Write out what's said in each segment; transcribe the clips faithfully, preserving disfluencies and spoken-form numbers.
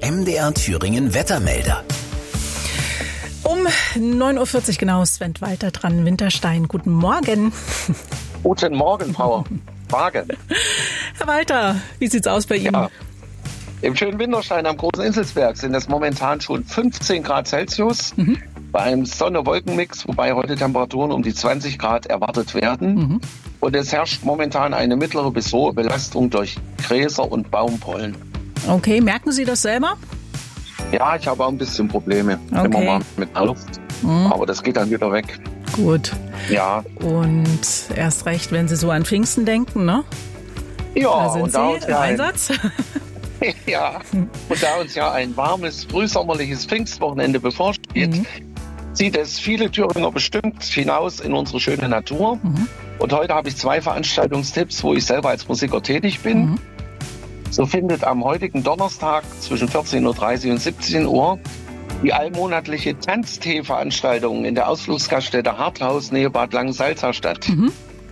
M D R Thüringen Wettermelder. Um neun Uhr vierzig genau ist Sven Walter dran. Winterstein, guten Morgen. Guten Morgen, Frau Wagen. Herr Walter, wie sieht's aus bei Ihnen? Ja. Im schönen Winterstein am Großen Inselsberg sind es momentan schon fünfzehn Grad Celsius. Mhm. Bei einem Sonne-Wolken-Mix, wobei heute Temperaturen um die zwanzig Grad erwartet werden. Mhm. Und es herrscht momentan eine mittlere bis hohe Belastung durch Gräser und Baumpollen. Okay, merken Sie das selber? Ja, ich habe auch ein bisschen Probleme okay. immer mal mit der Luft. Mhm. Aber das geht dann wieder weg. Gut. Ja. Und erst recht, wenn Sie so an Pfingsten denken, ne? Ja, da sind und Sie da uns im ja Einsatz. Ein, ja, und da uns ja ein warmes, frühsommerliches Pfingstwochenende bevorsteht, mhm. zieht es viele Thüringer bestimmt hinaus in unsere schöne Natur. Mhm. Und heute habe ich zwei Veranstaltungstipps, wo ich selber als Musiker tätig bin. Mhm. So findet am heutigen Donnerstag zwischen vierzehn Uhr dreißig und siebzehn Uhr die allmonatliche Tanztee-Veranstaltung in der Ausflugsgaststätte Harthaus nähe Bad Langensalza statt. Mhm.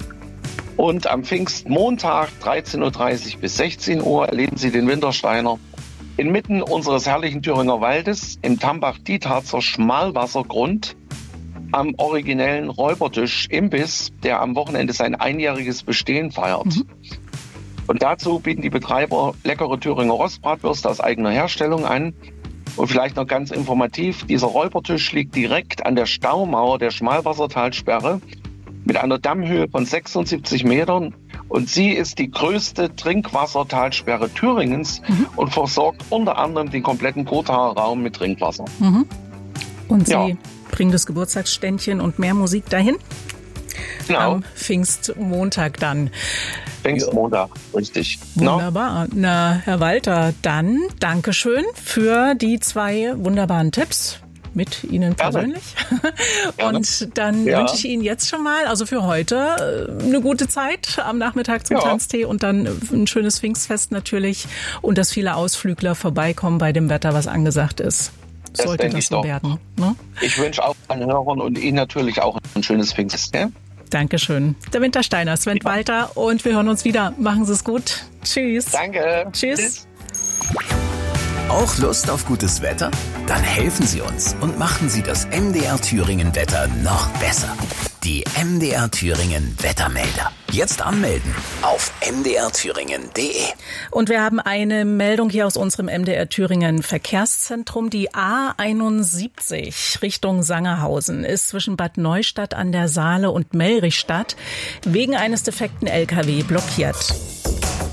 Und am Pfingstmontag dreizehn Uhr dreißig bis sechzehn Uhr erleben Sie den Wintersteiner inmitten unseres herrlichen Thüringer Waldes im Tambach-Dietharzer Schmalwassergrund am originellen Räubertisch-Imbiss, der am Wochenende sein einjähriges Bestehen feiert. Mhm. Und dazu bieten die Betreiber leckere Thüringer Rostbratwürste aus eigener Herstellung an. Und vielleicht noch ganz informativ, dieser Räubertisch liegt direkt an der Staumauer der Schmalwassertalsperre mit einer Dammhöhe von sechsundsiebzig Metern. Und sie ist die größte Trinkwassertalsperre Thüringens mhm. und versorgt unter anderem den kompletten Gothaer Raum mit Trinkwasser. Mhm. Und Sie ja. bringen das Geburtstagsständchen und mehr Musik dahin? Genau. Am Pfingstmontag dann. Pfingstmontag, richtig. Wunderbar. No? Na, Herr Walter, dann Dankeschön für die zwei wunderbaren Tipps mit Ihnen persönlich. Gerne. Und dann ja. wünsche ich Ihnen jetzt schon mal, also für heute, eine gute Zeit am Nachmittag zum ja. Tanztee und dann ein schönes Pfingstfest natürlich und dass viele Ausflügler vorbeikommen bei dem Wetter, was angesagt ist. Das Sollte das so werden. Ne? Ich wünsche auch allen Hörern und Ihnen natürlich auch ein schönes Pfingstfest. Ja? Dankeschön. Der Wintersteiner, Sven ja. Walter, und wir hören uns wieder. Machen Sie es gut. Tschüss. Danke. Tschüss. Auch Lust auf gutes Wetter? Dann helfen Sie uns und machen Sie das M D R Thüringen Wetter noch besser. Die M D R Thüringen Wettermelder. Jetzt anmelden auf m d r thüringen punkt d e. Und wir haben eine Meldung hier aus unserem M D R Thüringen Verkehrszentrum. Die A einundsiebzig Richtung Sangerhausen ist zwischen Bad Neustadt an der Saale und Melrichstadt wegen eines defekten L K W blockiert.